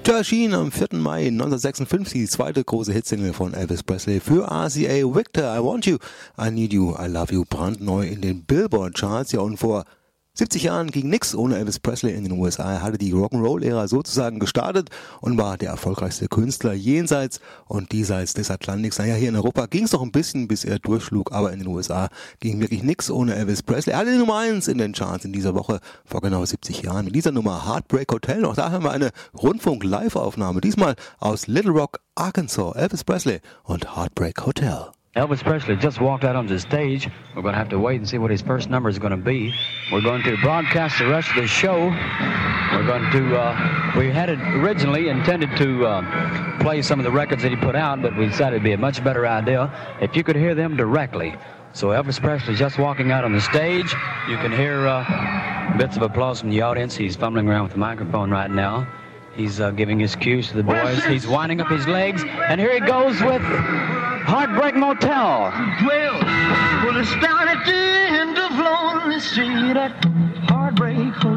Da erschien am 4. Mai 1956 die zweite große Hitsingle von Elvis Presley für RCA Victor, I Want You, I Need You, I Love You, brandneu in den Billboard-Charts. Ja, und vor 70 Jahren ging nix ohne Elvis Presley in den USA. Er hatte die Rock'n'Roll-Ära sozusagen gestartet und war der erfolgreichste Künstler jenseits und diesseits des Atlantiks. Naja, hier in Europa ging es noch ein bisschen, bis er durchschlug, aber in den USA ging wirklich nix ohne Elvis Presley. Er hatte die Nummer 1 in den Charts in dieser Woche vor genau 70 Jahren. Mit dieser Nummer Heartbreak Hotel. Auch da haben wir eine Rundfunk-Live-Aufnahme, diesmal aus Little Rock, Arkansas. Elvis Presley und Heartbreak Hotel. Elvis Presley just walked out on the stage. We're going to have to wait and see what his first number is going to be. We're going to broadcast the rest of the show. We're going to, we had it originally intended to play some of the records that he put out, but we decided it'd be a much better idea if you could hear them directly. So Elvis Presley just walking out on the stage. You can hear bits of applause from the audience. He's fumbling around with the microphone right now. He's giving his cues to the boys. He's winding up his legs, and here he goes with Heartbreak Motel. Well, it's down at the end of Lonely Street at Heartbreak Hotel.